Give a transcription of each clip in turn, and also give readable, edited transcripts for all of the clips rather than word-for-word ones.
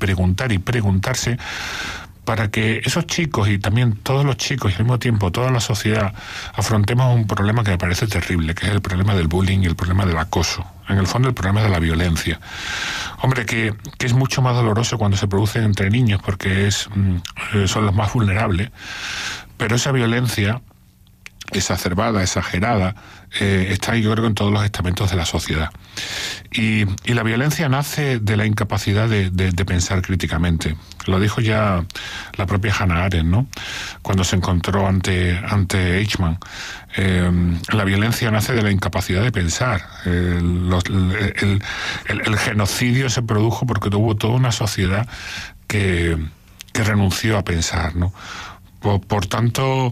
preguntar y preguntarse, para que esos chicos y también todos los chicos y al mismo tiempo toda la sociedad afrontemos un problema que me parece terrible, que es el problema del bullying y el problema del acoso. En el fondo el problema de la violencia. Hombre, que es mucho más doloroso cuando se produce entre niños porque son los más vulnerables, pero esa violencia exacerbada, exagerada, está yo creo en todos los estamentos de la sociedad. Y la violencia nace de la incapacidad de pensar críticamente. Lo dijo ya la propia Hannah Arendt, ¿no? Cuando se encontró ante Eichmann. La violencia nace de la incapacidad de pensar. El genocidio se produjo porque hubo toda una sociedad que renunció a pensar, ¿no? Por tanto,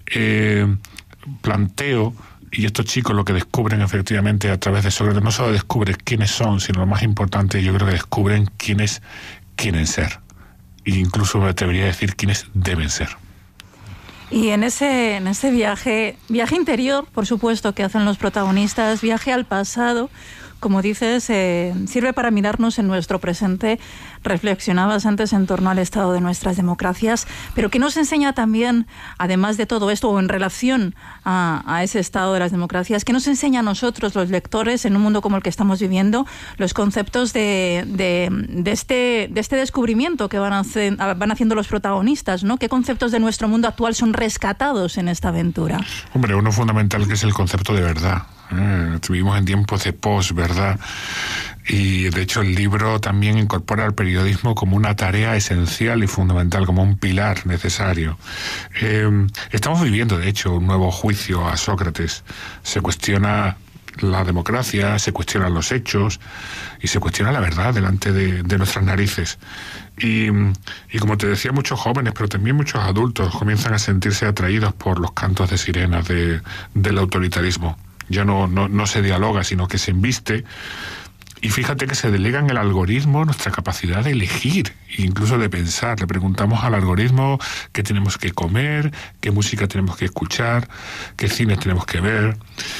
planteo, y estos chicos lo que descubren efectivamente a través de Sócrates, no solo descubren quiénes son, sino lo más importante, yo creo que descubren quiénes quieren ser. E incluso me atrevería a decir quiénes deben ser. Y en ese viaje interior, por supuesto, que hacen los protagonistas, viaje al pasado, como dices, sirve para mirarnos en nuestro presente. Reflexionabas antes en torno al estado de nuestras democracias, pero ¿qué nos enseña también, además de todo esto, o en relación a ese estado de las democracias, qué nos enseña a nosotros, los lectores, en un mundo como el que estamos viviendo, los conceptos de este descubrimiento que van haciendo los protagonistas, ¿no? ¿Qué conceptos de nuestro mundo actual son rescatados en esta aventura? Hombre, uno fundamental que es el concepto de verdad. Vivimos en tiempos de posverdad y de hecho el libro también incorpora al periodismo como una tarea esencial y fundamental, como un pilar necesario. Estamos viviendo de hecho un nuevo juicio a Sócrates. Se cuestiona la democracia, se cuestionan los hechos y se cuestiona la verdad delante de nuestras narices. Y como te decía, muchos jóvenes, pero también muchos adultos comienzan a sentirse atraídos por los cantos de sirenas del autoritarismo. Ya no se dialoga, sino que se embiste. Y fíjate que se delega en el algoritmo nuestra capacidad de elegir, incluso de pensar. Le preguntamos al algoritmo qué tenemos que comer, qué música tenemos que escuchar, qué cine tenemos que ver.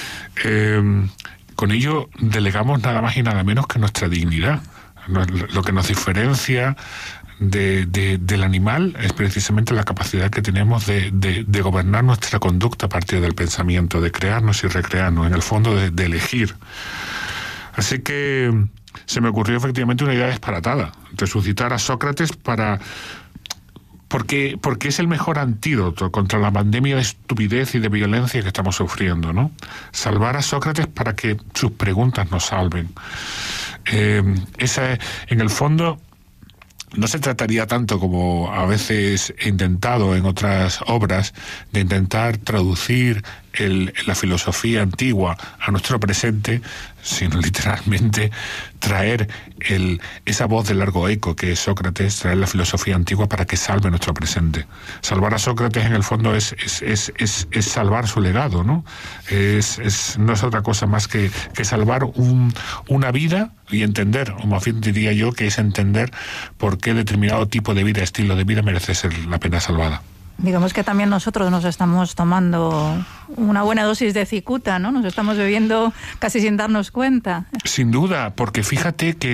Con ello delegamos nada más y nada menos que nuestra dignidad. Lo que nos diferencia del animal es precisamente la capacidad que tenemos de gobernar nuestra conducta a partir del pensamiento, de crearnos y recrearnos, en el fondo de elegir. Así que se me ocurrió efectivamente una idea disparatada, resucitar a Sócrates porque es el mejor antídoto contra la pandemia de estupidez y de violencia que estamos sufriendo, ¿no? Salvar a Sócrates para que sus preguntas nos salven. En el fondo, no se trataría tanto como a veces he intentado en otras obras, de intentar traducir la filosofía antigua a nuestro presente, sino literalmente traer esa voz de largo eco que es Sócrates, traer la filosofía antigua para que salve nuestro presente. Salvar a Sócrates en el fondo es salvar su legado, ¿no? No es otra cosa más que salvar una vida y entender, o más bien diría yo, que es entender por qué determinado tipo de vida, estilo de vida merece ser la pena salvada. Digamos que también nosotros nos estamos tomando una buena dosis de cicuta, ¿no? Nos estamos bebiendo casi sin darnos cuenta. Sin duda, porque fíjate que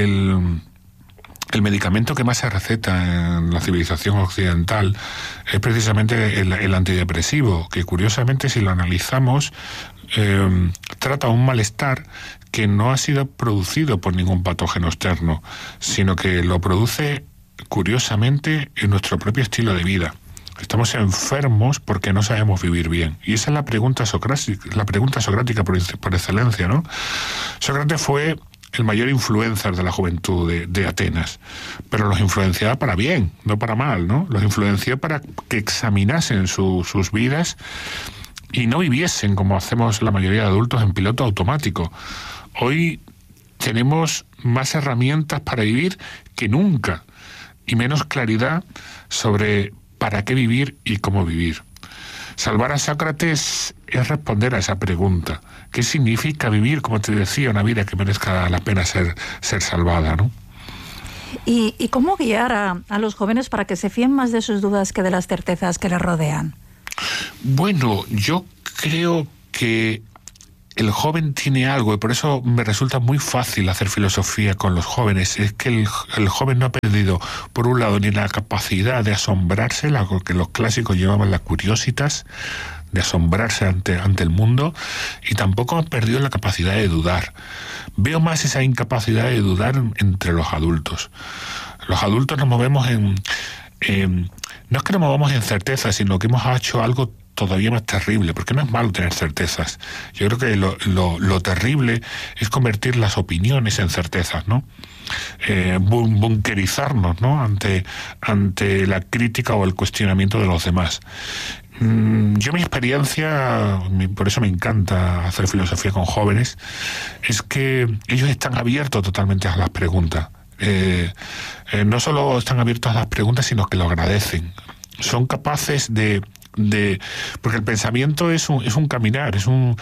el medicamento que más se receta en la civilización occidental es precisamente el antidepresivo, que curiosamente, si lo analizamos, trata un malestar que no ha sido producido por ningún patógeno externo, sino que lo produce, curiosamente, en nuestro propio estilo de vida. Estamos enfermos porque no sabemos vivir bien. Y esa es la pregunta socrática por excelencia, ¿no? Sócrates fue el mayor influencer de la juventud de Atenas, pero los influenciaba para bien, no para mal, ¿no? Los influenció para que examinasen sus vidas y no viviesen como hacemos la mayoría de adultos en piloto automático. Hoy tenemos más herramientas para vivir que nunca y menos claridad sobre para qué vivir y cómo vivir. Salvar a Sócrates es responder a esa pregunta. ¿Qué significa vivir, como te decía, una vida que merezca la pena ser salvada, ¿no? ¿Y cómo guiar a los jóvenes para que se fíen más de sus dudas que de las certezas que les rodean? Bueno, yo creo que el joven tiene algo, y por eso me resulta muy fácil hacer filosofía con los jóvenes. Es que el joven no ha perdido, por un lado, ni la capacidad de asombrarse, lo que los clásicos llamaban la curiositas, de asombrarse ante el mundo, y tampoco ha perdido la capacidad de dudar. Veo más esa incapacidad de dudar entre los adultos. Los adultos nos movemos no es que nos movamos en certeza, sino que hemos hecho algo todavía más terrible, porque no es malo tener certezas. Yo creo que lo terrible es convertir las opiniones en certezas, ¿no? Bunkerizarnos, ¿no? ante la crítica o el cuestionamiento de los demás. Yo mi experiencia, por eso me encanta hacer filosofía con jóvenes, es que ellos están abiertos totalmente a las preguntas. No solo están abiertos a las preguntas, sino que lo agradecen. Son capaces de porque el pensamiento es un caminar, es un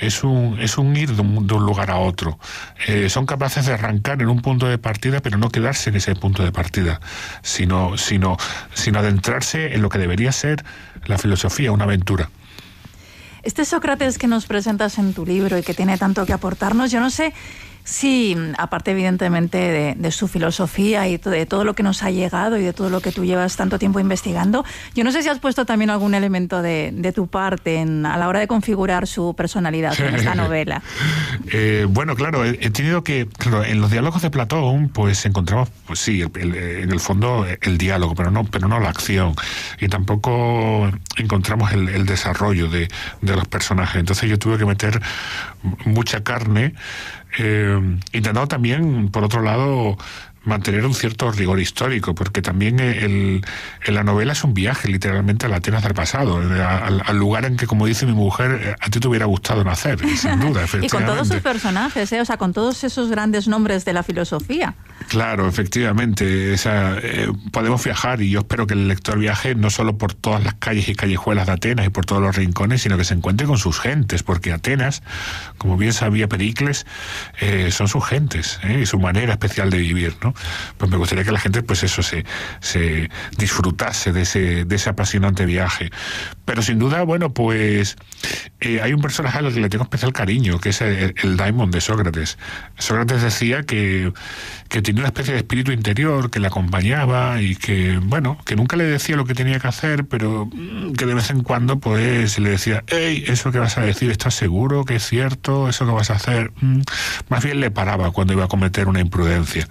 ir de un lugar a otro. Son capaces de arrancar en un punto de partida, pero no quedarse en ese punto de partida, sino adentrarse en lo que debería ser la filosofía, una aventura. Este Sócrates que nos presentas en tu libro y que tiene tanto que aportarnos, yo no sé si, aparte evidentemente de su filosofía y de todo lo que nos ha llegado y de todo lo que tú llevas tanto tiempo investigando, yo no sé si has puesto también algún elemento de tu parte a la hora de configurar su personalidad en esta novela. Bueno, claro, he tenido que... Claro, en los diálogos de Platón, pues encontramos, pues sí, en el fondo el diálogo, pero no la acción. Y tampoco encontramos el desarrollo de los personajes. Entonces yo tuve que meter mucha carne, intentando también, por otro lado, mantener un cierto rigor histórico, porque también la novela es un viaje literalmente a la Atenas del pasado, al lugar en que, como dice mi mujer, a ti te hubiera gustado nacer, sin duda, efectivamente. Y con todos sus personajes, o sea, con todos esos grandes nombres de la filosofía. Claro, efectivamente, podemos viajar, y yo espero que el lector viaje no solo por todas las calles y callejuelas de Atenas y por todos los rincones, sino que se encuentre con sus gentes, porque Atenas, como bien sabía Pericles, son sus gentes, y su manera especial de vivir, ¿no? Pues me gustaría que la gente, pues eso, se disfrutase de ese apasionante viaje. Pero sin duda, bueno, pues hay un personaje al que le tengo especial cariño, que es el daimon de Sócrates. Sócrates decía que tenía una especie de espíritu interior que le acompañaba y que, bueno, que nunca le decía lo que tenía que hacer, pero que de vez en cuando, pues, le decía: hey, eso que vas a decir, ¿estás seguro que es cierto? ¿Eso que vas a hacer? Más bien le paraba cuando iba a cometer una imprudencia.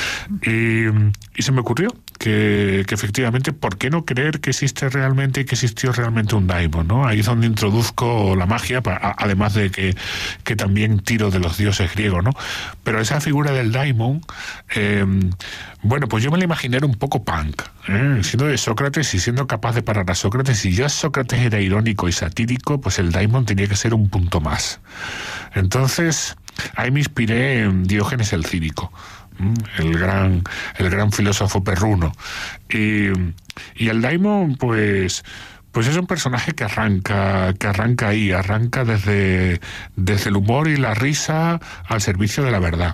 Y se me ocurrió que efectivamente, ¿por qué no creer que existe realmente y que existió realmente un daimon, ¿no? Ahí es donde introduzco la magia, además de que también tiro de los dioses griegos, ¿no? Pero esa figura del daimon, bueno, pues yo me la imaginé un poco punk, siendo de Sócrates y siendo capaz de parar a Sócrates. Si ya Sócrates era irónico y satírico, pues el daimon tenía que ser un punto más. Entonces, ahí me inspiré en Diógenes el Cínico, el gran filósofo perruno, y el daimon, pues es un personaje que arranca desde el humor y la risa al servicio de la verdad.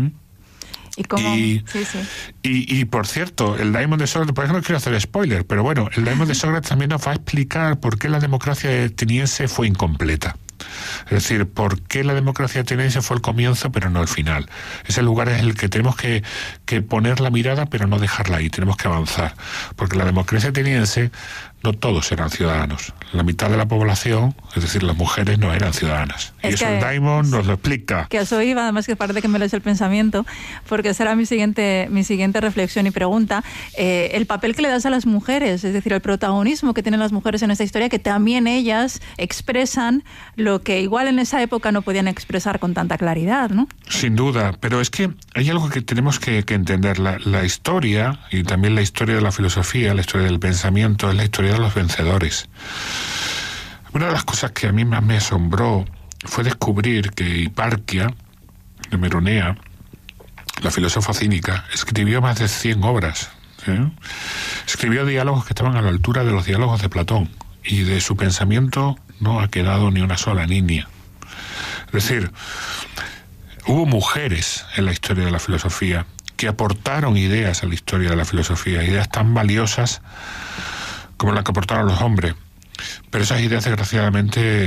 Y por cierto, el daimon de Sócrates, por ejemplo, no quiero hacer spoiler, pero bueno, el daimon de Sócrates también nos va a explicar por qué la democracia ateniense fue incompleta. Es decir, ¿por qué la democracia ateniense fue el comienzo pero no el final? Ese lugar es el que tenemos que poner la mirada, pero no dejarla ahí, tenemos que avanzar. Porque la democracia ateniense, no todos eran ciudadanos. La mitad de la población, es decir, las mujeres, no eran ciudadanas. Y eso el daimon nos lo explica. Que eso iba, además que parece que me lees el pensamiento, porque será mi siguiente reflexión y pregunta. El papel que le das a las mujeres, es decir, el protagonismo que tienen las mujeres en esta historia, que también ellas expresan lo que igual en esa época no podían expresar con tanta claridad, ¿no? Sin duda, pero es que hay algo que tenemos que entender. La historia, y también la historia de la filosofía, la historia del pensamiento, es la historia de los vencedores. Una de las cosas que a mí más me asombró fue descubrir que Hiparquia, de Meronea, la filósofa cínica, escribió más de 100 obras. Escribió diálogos que estaban a la altura de los diálogos de Platón, y de su pensamiento no ha quedado ni una sola línea. Es decir, hubo mujeres en la historia de la filosofía que aportaron ideas a la historia de la filosofía, ideas tan valiosas como las que aportaron los hombres. Pero esas ideas, desgraciadamente,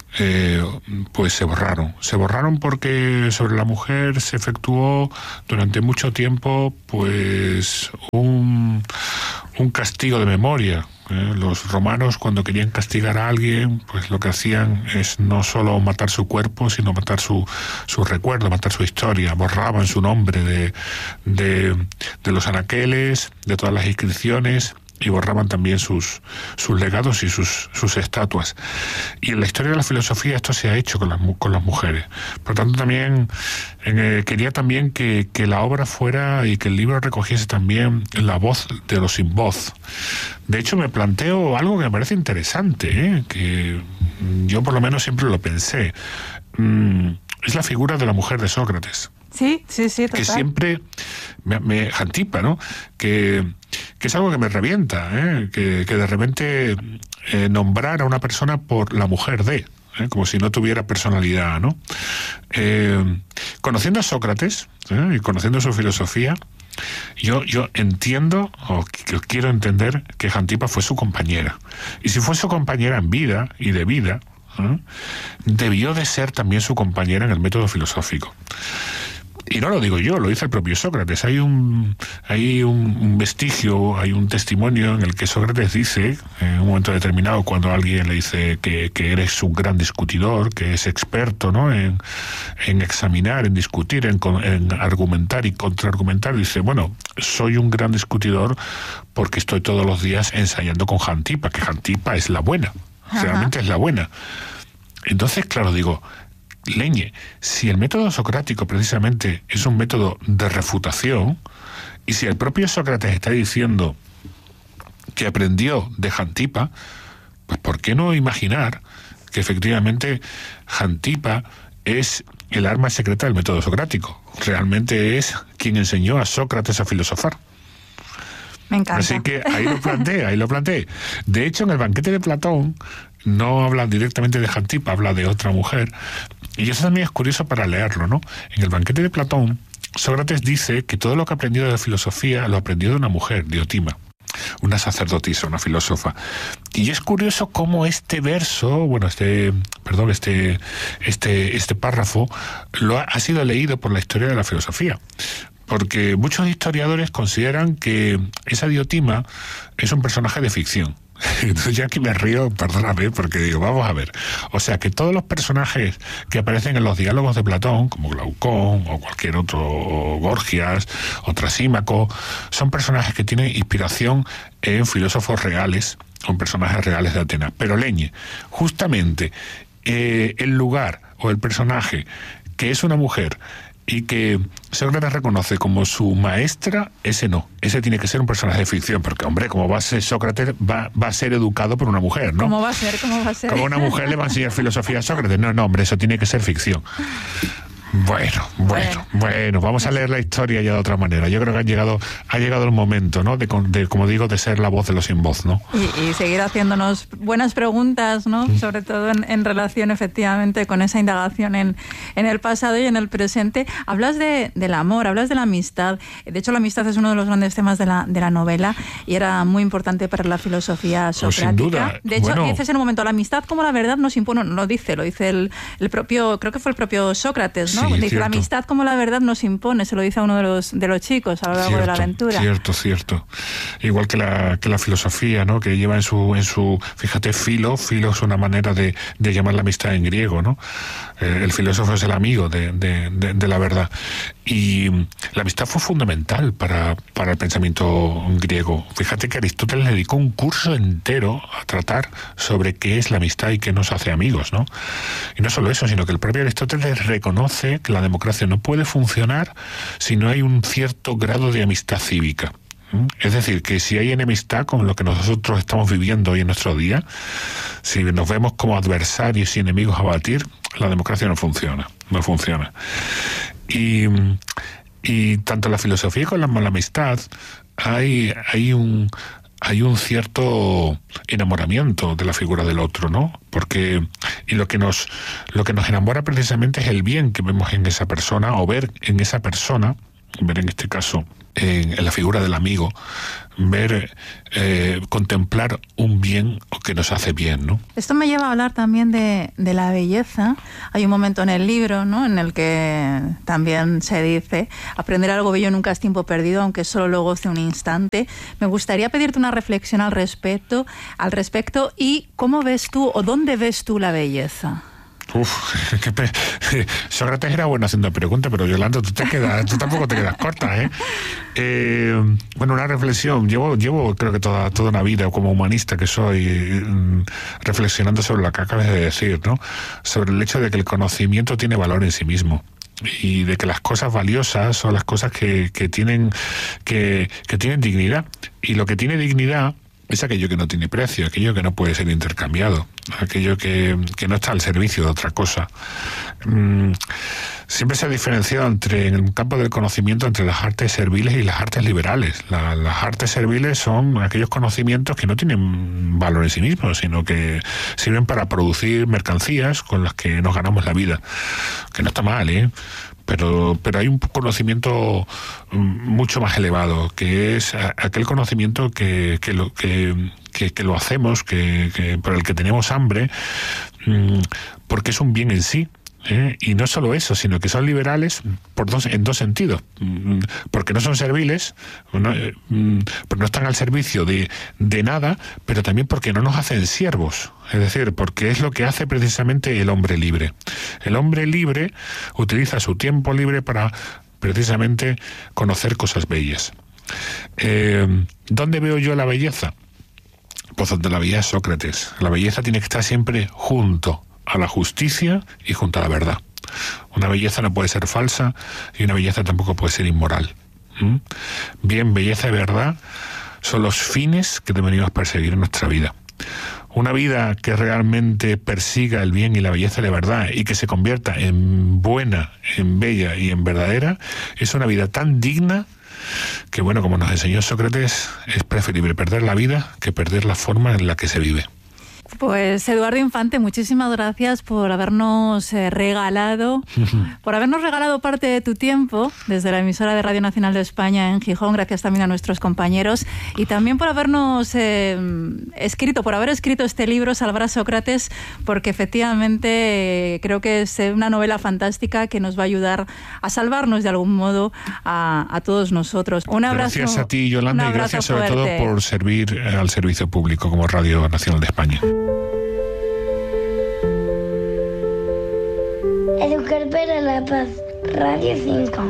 pues se borraron. Se borraron porque sobre la mujer se efectuó durante mucho tiempo pues un castigo de memoria. Los romanos, cuando querían castigar a alguien, pues lo que hacían es no solo matar su cuerpo, sino matar su recuerdo, matar su historia. Borraban su nombre de los anaqueles, de todas las inscripciones, y borraban también sus legados y sus estatuas. Y en la historia de la filosofía esto se ha hecho con las mujeres. Por tanto, también quería también que la obra fuera y que el libro recogiese también la voz de los sin voz. De hecho, me planteo algo que me parece interesante, que yo por lo menos siempre lo pensé. Es la figura de la mujer de Sócrates. Sí, total. Que siempre me Jantipa, ¿no? Que es algo que me revienta, que de repente nombrar a una persona por la mujer de, como si no tuviera personalidad, ¿no? Conociendo a Sócrates y conociendo su filosofía, yo entiendo, o quiero entender, que Jantipa fue su compañera. Y si fue su compañera en vida y de vida, debió de ser también su compañera en el método filosófico. Y no lo digo yo, lo dice el propio Sócrates. Hay un vestigio, hay un testimonio en el que Sócrates dice, en un momento determinado, cuando alguien le dice que eres un gran discutidor, que es experto, ¿no?, en examinar, en discutir, en argumentar y contraargumentar, dice, bueno, soy un gran discutidor porque estoy todos los días ensayando con Jantipa, que Jantipa es la buena, realmente es la buena. Entonces, claro, digo, leñe, si el método socrático precisamente es un método de refutación, y si el propio Sócrates está diciendo que aprendió de Jantipa, pues ¿por qué no imaginar que efectivamente Jantipa es el arma secreta del método socrático? Realmente es quien enseñó a Sócrates a filosofar. Me encanta. Así que ahí lo planteé. De hecho, en el banquete de Platón no habla directamente de Jantipa, habla de otra mujer. Y eso también es curioso para leerlo, ¿no? En el banquete de Platón, Sócrates dice que todo lo que ha aprendido de filosofía lo aprendió de una mujer, Diotima, una sacerdotisa, una filósofa. Y es curioso cómo este párrafo ha sido leído por la historia de la filosofía. Porque muchos historiadores consideran que esa Diotima es un personaje de ficción. Entonces yo aquí me río, perdóname, porque digo, vamos a ver. O sea, que todos los personajes que aparecen en los diálogos de Platón, como Glaucón o cualquier otro, o Gorgias o Trasímaco, son personajes que tienen inspiración en filósofos reales, o en personajes reales de Atenas. Pero leñe, justamente el lugar o el personaje que es una mujer y que Sócrates reconoce como su maestra, ese tiene que ser un personaje de ficción, porque, hombre, como va a ser Sócrates, va a ser educado por una mujer, ¿no? ¿Cómo va a ser? Como una mujer le va a enseñar filosofía a Sócrates. No, hombre, eso tiene que ser ficción. Bueno, vamos a leer la historia ya de otra manera. Yo creo que ha llegado el momento, ¿no?, de como digo, de ser la voz de los sin voz, ¿no? Y seguir haciéndonos buenas preguntas, ¿no? Sobre todo en relación, efectivamente, con esa indagación en el pasado y en el presente. Hablas del amor, hablas de la amistad. De hecho, la amistad es uno de los grandes temas de la novela y era muy importante para la filosofía socrática. Sin duda. De hecho, dices en un momento, la amistad como la verdad nos impone, no lo dice el propio, creo que fue el propio Sócrates, ¿no? Sí, dice, cierto. La amistad como la verdad nos impone, se lo dice a uno de los chicos a lo largo de la aventura. Cierto. Igual que la filosofía, ¿no?, que lleva en su fíjate, filo es una manera de llamar la amistad en griego, ¿no? El filósofo es el amigo de la verdad. Y la amistad fue fundamental para el pensamiento griego. Fíjate que Aristóteles le dedicó un curso entero a tratar sobre qué es la amistad y qué nos hace amigos, ¿no? Y no solo eso, sino que el propio Aristóteles reconoce que la democracia no puede funcionar si no hay un cierto grado de amistad cívica. Es decir, que si hay enemistad con lo que nosotros estamos viviendo hoy en nuestro día, si nos vemos como adversarios y enemigos a batir, la democracia no funciona. Y tanto en la filosofía como en la amistad hay un cierto enamoramiento de la figura del otro, ¿no? Porque lo que nos enamora precisamente es el bien que vemos en esa persona, o ver en esa persona, ver en este caso en la figura del amigo, ver, contemplar un bien que nos hace bien, ¿no? Esto me lleva a hablar también de la belleza. Hay un momento en el libro, ¿no?, en el que también se dice: aprender algo bello nunca es tiempo perdido, aunque solo lo goce un instante. Me gustaría pedirte una reflexión al respecto y cómo ves tú o dónde ves tú la belleza. Sócrates era bueno haciendo preguntas, pero Yolanda, tú tampoco te quedas corta, Bueno, una reflexión. Llevo creo que toda una vida como humanista que soy, reflexionando sobre lo que acabas de decir, ¿no? Sobre el hecho de que el conocimiento tiene valor en sí mismo. Y de que las cosas valiosas son las cosas que tienen dignidad. Y lo que tiene dignidad es aquello que no tiene precio, aquello que no puede ser intercambiado, aquello que no está al servicio de otra cosa. Siempre se ha diferenciado en el campo del conocimiento entre las artes serviles y las artes liberales. Las artes serviles son aquellos conocimientos que no tienen valor en sí mismos, sino que sirven para producir mercancías con las que nos ganamos la vida. Que no está mal, Pero hay un conocimiento mucho más elevado, que es aquel conocimiento que lo hacemos, por el que tenemos hambre, porque es un bien en sí. Y no solo eso, sino que son liberales en dos sentidos, porque no son serviles, porque no están al servicio de nada, pero también porque no nos hacen siervos, es decir, porque es lo que hace precisamente el hombre libre. El hombre libre utiliza su tiempo libre para precisamente conocer cosas bellas. ¿Dónde veo yo la belleza? Pues donde la veía Sócrates. La belleza tiene que estar siempre junto a la justicia y junto a la verdad. Una belleza no puede ser falsa y una belleza tampoco puede ser inmoral. Bien, belleza y verdad son los fines que deberíamos perseguir en nuestra vida. Una vida que realmente persiga el bien y la belleza y la verdad y que se convierta en buena, en bella y en verdadera, es una vida tan digna que, bueno, como nos enseñó Sócrates, es preferible perder la vida que perder la forma en la que se vive. Pues Eduardo Infante, muchísimas gracias por habernos regalado parte de tu tiempo desde la emisora de Radio Nacional de España en Gijón. Gracias también a nuestros compañeros y también por habernos por haber escrito este libro, Salvar a Sócrates, porque efectivamente creo que es una novela fantástica que nos va a ayudar a salvarnos de algún modo a todos nosotros. Un abrazo. Gracias a ti, Yolanda, y gracias sobre todo por servir al servicio público como Radio Nacional de España. Educar para la paz, Radio 5.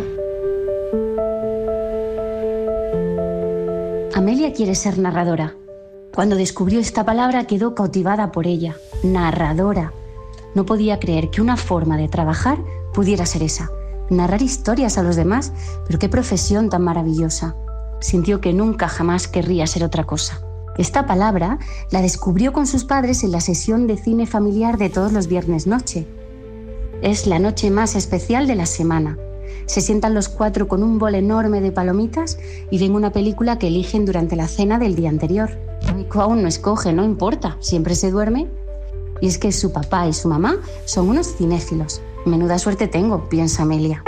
Amelia quiere ser narradora. Cuando descubrió esta palabra quedó cautivada por ella. Narradora. No podía creer que una forma de trabajar pudiera ser esa. Narrar historias a los demás, pero qué profesión tan maravillosa. Sintió que nunca jamás querría ser otra cosa. Esta palabra la descubrió con sus padres en la sesión de cine familiar de todos los viernes noche. Es la noche más especial de la semana. Se sientan los cuatro con un bol enorme de palomitas y ven una película que eligen durante la cena del día anterior. Nico aún no escoge, no importa, siempre se duerme. Y es que su papá y su mamá son unos cinéfilos. Menuda suerte tengo, piensa Amelia.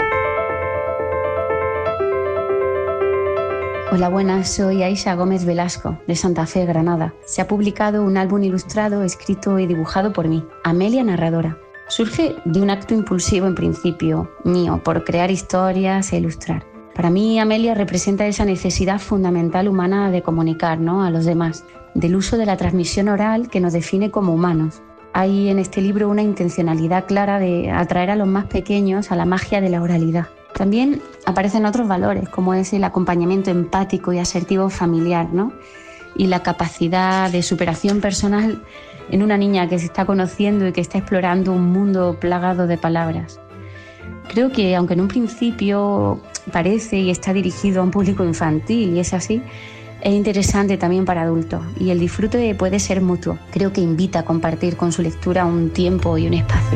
Hola, buenas, soy Aisha Gómez Velasco, de Santa Fe, Granada. Se ha publicado un álbum ilustrado, escrito y dibujado por mí, Amelia Narradora. Surge de un acto impulsivo en principio, mío, por crear historias e ilustrar. Para mí, Amelia representa esa necesidad fundamental humana de comunicar, ¿no?, a los demás, del uso de la transmisión oral que nos define como humanos. Hay en este libro una intencionalidad clara de atraer a los más pequeños a la magia de la oralidad. También aparecen otros valores, como es el acompañamiento empático y asertivo familiar, ¿no?, y la capacidad de superación personal en una niña que se está conociendo y que está explorando un mundo plagado de palabras. Creo que, aunque en un principio parece y está dirigido a un público infantil, y es así, es interesante también para adultos, y el disfrute puede ser mutuo. Creo que invita a compartir con su lectura un tiempo y un espacio.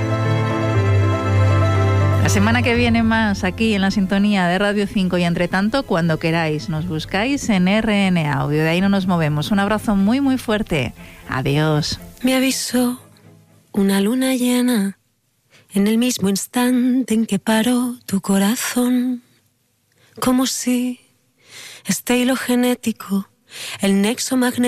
La semana que viene más aquí en la sintonía de Radio 5 y entre tanto, cuando queráis, nos buscáis en RN Audio. De ahí no nos movemos. Un abrazo muy muy fuerte. Adiós. Me avisó una luna llena en el mismo instante en que paró tu corazón, como si este hilo genético, el nexo magnético